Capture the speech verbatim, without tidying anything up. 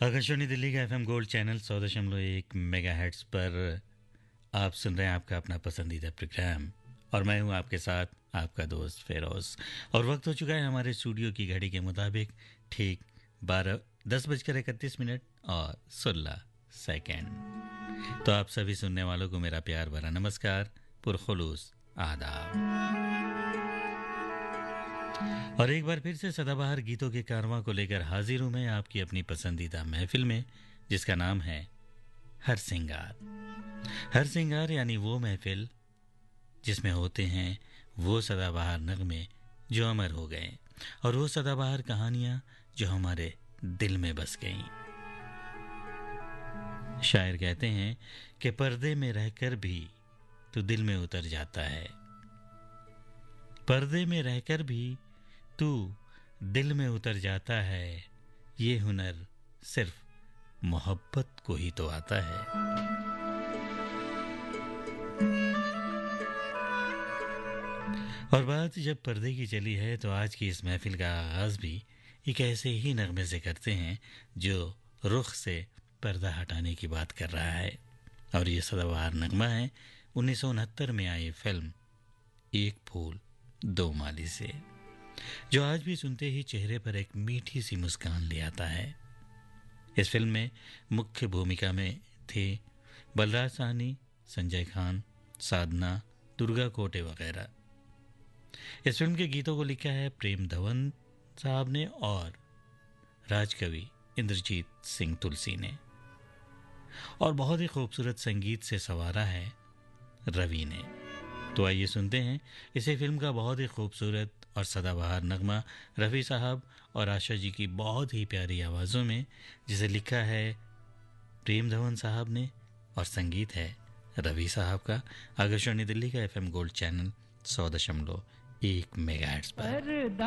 आकाशवाणी दिल्ली का FM gold channel सौ दशमलव एक मेगा हेर्ट्ज पर आप सुन रहे हैं आपका अपना पसंदीदा प्रोग्राम और मैं हूं आपके साथ आपका दोस्त फेरोज। और वक्त हो चुका है हमारे स्टूडियो की घड़ी के मुताबिक ठीक बारह दस बजकर इकतीस मिनट और सोलह सेकेंड। तो आप सभी सुनने वालों को मेरा प्यार भरा नमस्कार, पुरखुलूस आदाब। और एक बार फिर से सदाबहार गीतों के कारवां को लेकर हाजिर हूं मैं आपकी अपनी पसंदीदा महफिल में, जिसका नाम है हर सिंगार। हर सिंगार यानी वो महफिल जिसमें होते हैं वो सदाबहार नगमे जो अमर हो गए और वो सदाबहार कहानियां जो हमारे दिल में बस गईं। शायर कहते हैं कि पर्दे में रहकर भी तू दिल में उतर जाता है, पर्दे में रहकर भी तू दिल में उतर जाता है, ये हुनर सिर्फ मोहब्बत को ही तो आता है। और बात जब पर्दे की चली है तो आज की इस महफिल का आगाज भी एक ऐसे ही नगमे से करते हैं जो रुख से पर्दा हटाने की बात कर रहा है। और ये सदाबहार नगमा है उन्नीस सौ उनहत्तर में आई फिल्म एक फूल दो माली से, जो आज भी सुनते ही चेहरे पर एक मीठी सी मुस्कान ले आता है। इस फिल्म में मुख्य भूमिका में थे बलराज साहनी, संजय खान, साधना, दुर्गा कोटे वगैरह। इस फिल्म के गीतों को लिखा है प्रेम धवन साहब ने और राजकवि इंद्रजीत सिंह तुलसी ने, और बहुत ही खूबसूरत संगीत से संवारा है रवि ने। तो आइए सुनते हैं इसी फिल्म का बहुत ही खूबसूरत और सदाबहार नगमा रफ़ी साहब और आशा जी की बहुत ही प्यारी आवाज़ों में, जिसे लिखा है प्रेम धवन साहब ने और संगीत है रवि साहब का। आकाशवाणी दिल्ली का एफएम गोल्ड चैनल सौ दशमलव एक मेगाहर्ट्ज़ पर।